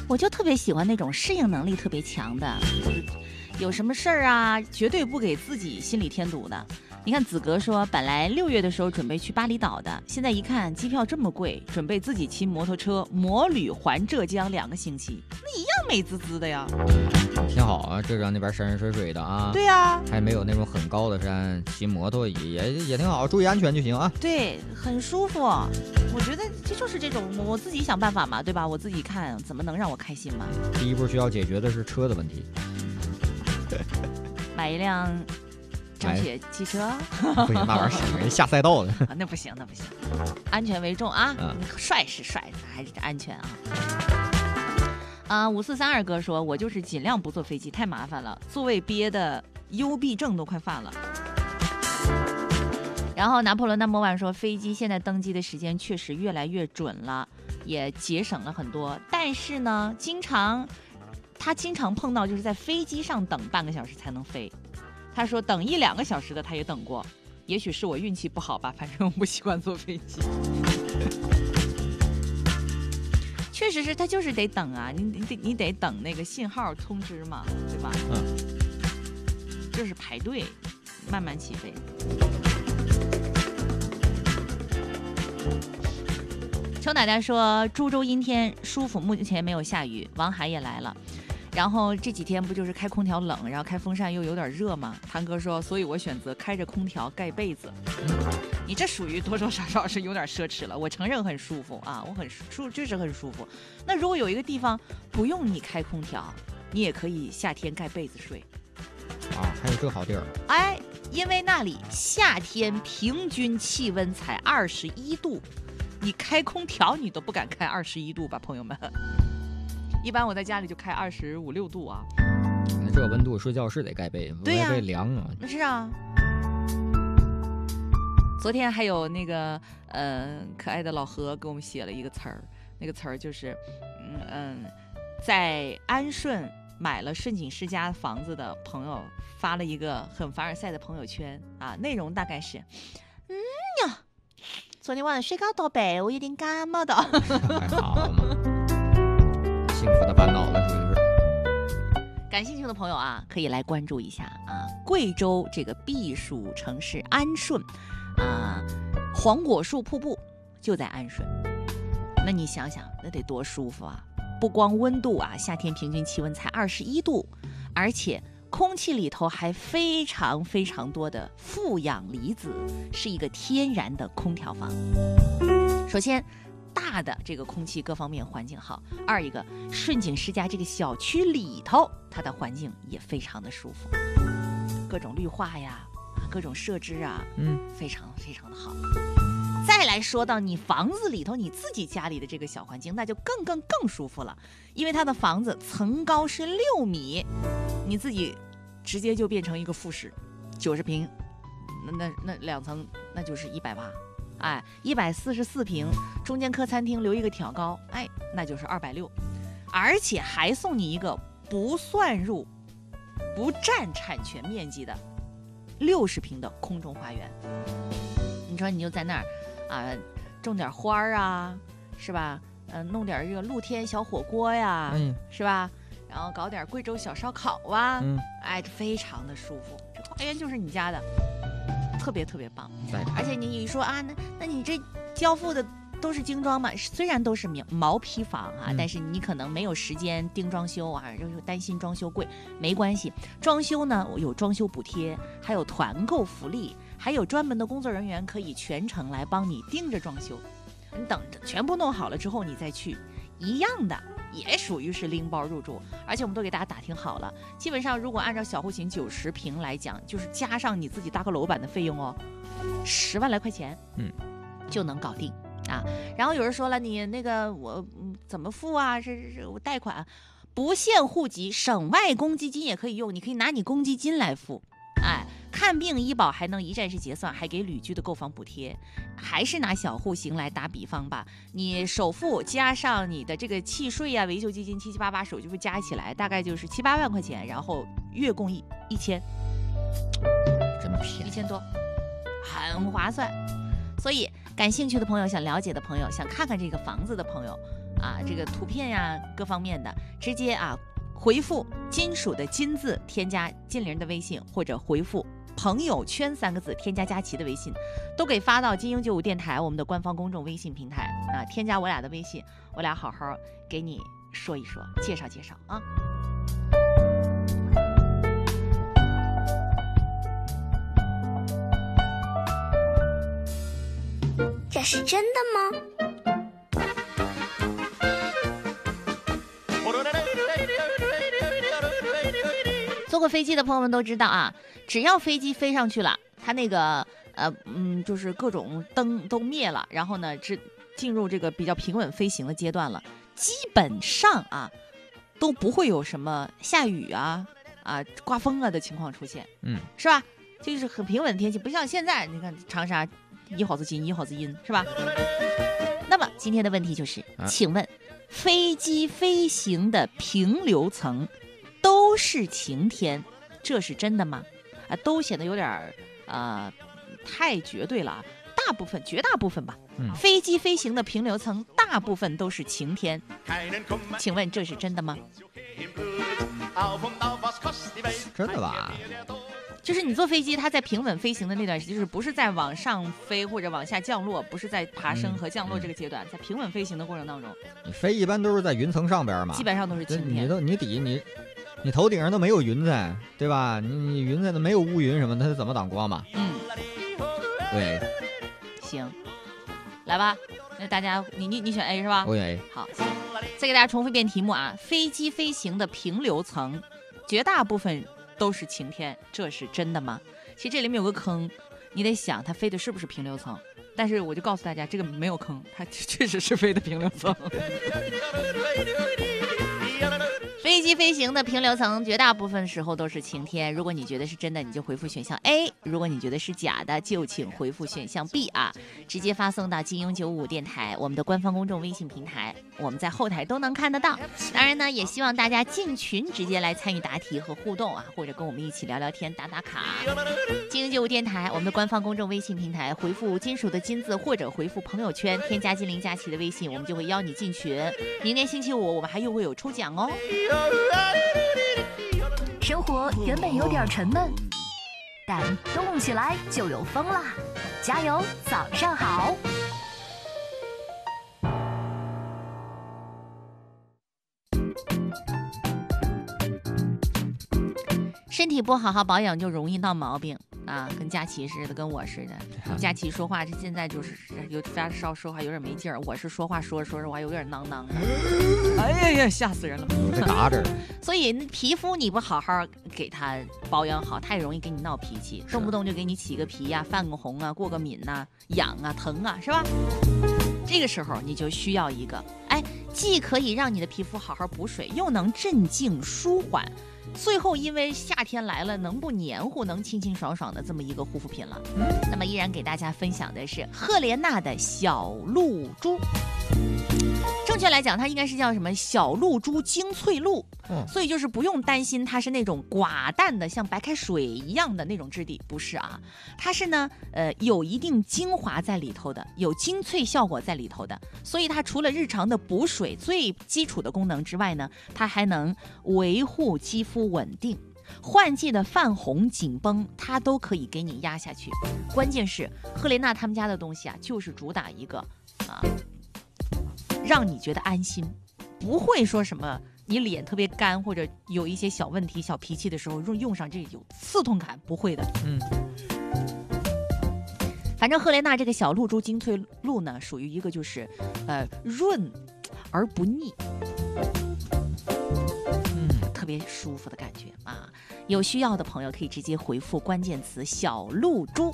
我就特别喜欢那种适应能力特别强的，有什么事儿啊，绝对不给自己心里添堵的。你看子格说，本来6月的时候准备去巴厘岛的，现在一看机票这么贵，准备自己骑摩托车摩旅环浙江2个星期，那一样美滋滋的呀。 挺好啊，浙江那边山山水水的啊。 对呀， 还没有那种很高的山，骑摩托也挺好，注意安全就行啊。 对，很舒服。我觉得这就是这种，我自己想办法嘛，对吧？我自己看怎么能让我开心嘛。 第一步需要解决的是车的问题。 买一辆正雪汽车。 不行，那玩意儿省人下赛道的。 那不行，安全为重啊。帅是帅，还是安全啊。5432哥说，我就是尽量不坐飞机，太麻烦了，座位憋的幽闭症都快犯了。然后拿破仑No.1说，飞机现在登机的时间确实越来越准了，也节省了很多，但是呢，他经常碰到就是在飞机上等半个小时才能飞。他说等1-2个小时的他也等过，也许是我运气不好吧，反正我不习惯坐飞机。确实是，他就是得等啊，你得等那个信号通知嘛，对吧？就是排队，慢慢起飞。邱奶奶说，株洲阴天舒服，目前没有下雨。王海也来了，然后这几天不就是开空调冷，然后开风扇又有点热吗？谭哥说，所以我选择开着空调盖被子。你这属于多多少少是有点奢侈了，我承认很舒服啊，我就是很舒服。那如果有一个地方不用你开空调，你也可以夏天盖被子睡啊，还有这好地儿。 哎，因为那里夏天平均气温才21度，你开空调你都不敢开21度吧，朋友们。一般我在家里就开25-26度啊。 那这温度睡觉是得盖被， 对呀， 被凉啊。 是啊。昨天还有那个可爱的老何给我们写了一个词儿，那个词儿就是在安顺买了顺景世家房子的朋友发了一个很凡尔赛的朋友圈啊，内容大概是呀，昨天晚上睡觉到被我有点感冒的。 还好嘛，幸福的烦恼了，属于是。 感兴趣的朋友啊，可以来关注一下啊，贵州这个避暑城市安顺啊，黄果树瀑布就在安顺。那你想想，那得多舒服啊！不光温度啊，夏天平均气温才21度，而且空气里头还非常非常多的负氧离子，是一个天然的空调房。首先，大的这个空气各方面环境好；二一个，顺景世家这个小区里头，它的环境也非常的舒服，各种绿化呀，各种设置啊，非常非常的好。再来说到你房子里头，你自己家里的这个小环境，那就更舒服了，因为它的房子层高是6米，你自己直接就变成一个复式，90平，那2层那就是180。哎，144平，中间客餐厅留一个挑高，哎，那就是260，而且还送你一个不算入、不占产权面积的60平的空中花园。你说你就在那儿啊，种点花啊，是吧？弄点这个露天小火锅呀，是吧？然后搞点贵州小烧烤啊，哎，非常的舒服。这花园就是你家的。特别特别棒，而且你说啊，那你这交付的都是精装嘛？虽然都是毛坯房啊，但是你可能没有时间盯装修啊，就是担心装修贵，没关系，装修呢有装修补贴，还有团购福利，还有专门的工作人员可以全程来帮你盯着装修。你等着全部弄好了之后你再去，一样的。也属于是拎包入住，而且我们都给大家打听好了，基本上如果按照小户型90平来讲，就是加上你自己搭个楼板的费用哦，10万来块钱，就能搞定啊。然后有人说了，你那个我怎么付啊？是我贷款，不限户籍，省外公积金也可以用，你可以拿你公积金来付，哎。看病医保还能一站式结算，还给旅居的购房补贴。还是拿小户型来打比方吧，你首付加上你的这个契税啊、维修基金7、7、8、8手续费加起来，大概就是7、8万块钱，然后月供1000， 真便宜，1000 多，很划算。所以感兴趣的朋友、想了解的朋友、想看看这个房子的朋友， 啊，这个图片呀各方面的，直接啊回复金属的金字添加金玲的微信，或者回复朋友圈3个字添加佳琪的微信，都给发到金鹰95电台我们的官方公众微信平台啊，添加我俩的微信，我俩好好给你说一说，介绍介绍啊。 这是真的吗？ 坐过飞机的朋友们都知道啊，只要飞机飞上去了，它那个就是各种灯都灭了，然后呢，进入这个比较平稳飞行的阶段了，基本上啊都不会有什么下雨啊刮风啊的情况出现，是吧？就是很平稳的天气，不像现在，你看长沙一会子金一会子阴，是吧？那么今天的问题就是，请问飞机飞行的平流层都是晴天，这是真的吗？都显得有点太绝对了啊。绝大部分吧，飞机飞行的平流层大部分都是晴天，请问这是真的吗？ 真的吧？ 就是你坐飞机，它在平稳飞行的那段时间，就是不是在往上飞或者往下降落，不是在爬升和降落这个阶段，在平稳飞行的过程当中， 你飞一般都是在云层上边嘛， 基本上都是晴天。 你头顶上都没有云彩，对吧？你云彩都没有乌云什么的，它怎么挡光嘛？对， 行，来吧，那大家你选 A 是吧？ 我选 A。 好，行，再给大家重复一遍题目啊，飞机飞行的平流层绝大部分都是晴天，这是真的吗？其实这里面有个坑，你得想它飞的是不是平流层，但是我就告诉大家，这个没有坑，它确实是飞的平流层。飞机飞行的平流层绝大部分时候都是晴天，如果你觉得是真的，你就回复选项 A， 如果你觉得是假的，就请回复选项 B 啊，直接发送到金鹰95电台我们的官方公众微信平台，我们在后台都能看得到。当然呢，也希望大家进群直接来参与答题和互动啊，或者跟我们一起聊聊天打打卡。金鹰95电台我们的官方公众微信平台，回复金属的金字或者回复朋友圈添加金玲佳琪的微信，我们就会邀你进群。明天星期五我们还又会有抽奖哦。 生活原本有点沉闷，但动起来就有风啦！加油，早上好！ 身体不好好保养就容易闹毛病啊，跟佳琪似的，跟我似的。佳琪说话现在就是有发烧，说话有点没劲儿，我是说话说着话有点囔囔的。哎呀，吓死人了！ 我这嘎着。 所以皮肤你不好好给它保养好，它也容易给你闹脾气，动不动就给你起个皮呀、泛个红啊、过个敏呐、痒啊、疼啊，是吧？这个时候你就需要一个，既可以让你的皮肤好好补水，又能镇静舒缓。最后因为夏天来了，能不黏糊，能清清爽爽的这么一个护肤品了。那么依然给大家分享的是赫莲娜的小露珠，正确来讲它应该是叫什么小露珠精粹露，所以就是不用担心它是那种寡淡的像白开水一样的那种质地，不是啊，它是呢有一定精华在里头的，有精粹效果在里头的，所以它除了日常的补水最基础的功能之外呢，它还能维护肌肤稳定，换季的泛红紧绷它都可以给你压下去。关键是赫莲娜他们家的东西啊，就是主打一个让你觉得安心，不会说什么你脸特别干或者有一些小问题小脾气的时候用上这有刺痛感，不会的。反正赫莲娜这个小露珠精粹露呢，属于一个就是润而不腻，特别舒服的感觉啊。有需要的朋友可以直接回复关键词小露珠。